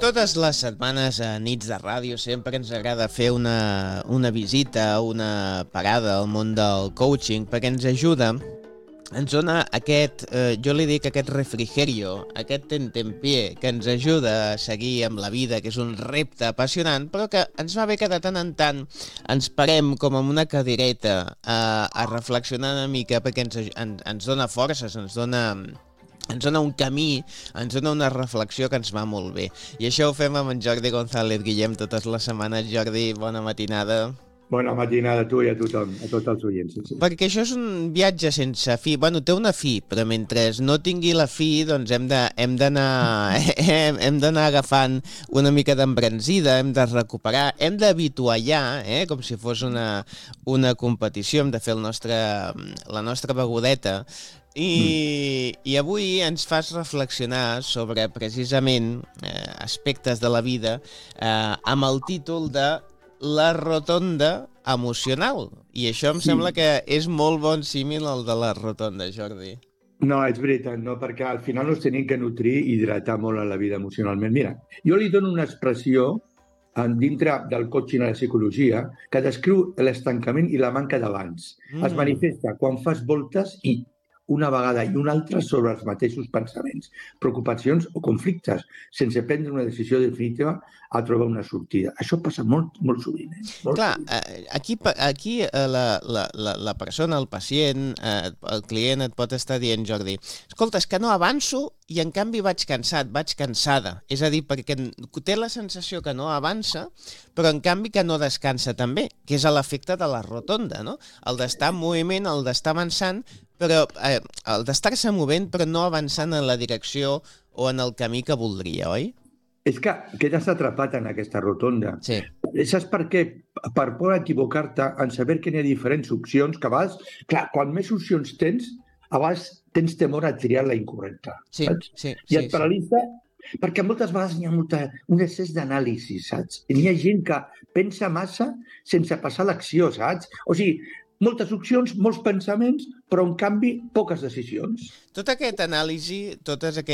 Totes les setmanes a Nits de Ràdio sempre ens agrada fer una visita, una parada al món del coaching perquè ens ajuda, ens dona aquest, jo li dic aquest refrigerio, aquest tentempié que ens ajuda a seguir amb la vida, que és un repte apassionant, però que ens va bé que de tant en tant ens parem com en una cadireta a reflexionar una mica perquè ens dona forces, ens dona un camí, ens dona una reflexió que ens va molt bé. I això ho fem amb en Jordi González Guillem totes les setmanes. Jordi, bona matinada. Bona matinada a tu i a tothom, a tots els oients. Sí. Perquè això és un viatge sense fi. Bueno, té una fi, però mentre no tingui la fi, doncs hem d'anar agafant una mica d'embranzida, hem de recuperar, hem d'habituallar, com si fos una competició, hem de fer la nostra begudeta. I avui ens fas reflexionar sobre precisament aspectes de la vida amb el títol de La rotonda emocional. I això em sembla que és molt bon símil el de la rotonda, Jordi. No, és veritat, no, perquè al final ens tenim que nutrir i hidratar molt en la vida emocionalment. Mira, jo li dono una expressió dintre del coaching a la psicologia que descriu l'estancament i la manca d'avanç. Es manifesta quan fas voltes i una vegada i una altra sobre els mateixos pensaments, preocupacions o conflictes, sense prendre una decisió definitiva a trobar una sortida. Això passa molt, molt sovint. Clar, aquí la persona, el pacient, el client et pot estar dient, Jordi, escolta, és que no avanço i en canvi vaig cansat, vaig cansada. És a dir, perquè té la sensació que no avança, però en canvi que no descansa també, que és l'efecte de la rotonda, no? El d'estar en moviment, el d'estar avançant, però el d'estar-se movent però no avançant en la direcció o en el camí que voldria, oi? És que quedes atrapat en aquesta rotonda. Sí. Saps per què? Per por a equivocar-te en saber que hi ha diferents opcions, que a vegades, clar, quan més opcions tens, a vegades tens temor a triar la incorrecta. Sí, saps? sí. I et paralitza perquè moltes vegades hi ha un excés d'anàlisi, saps? Hi ha gent que pensa massa sense passar l'acció, saps? O sigui, moltes opcions, molts pensaments, però en canvi poques decisions. Tota aquesta anàlisi, totes aquestes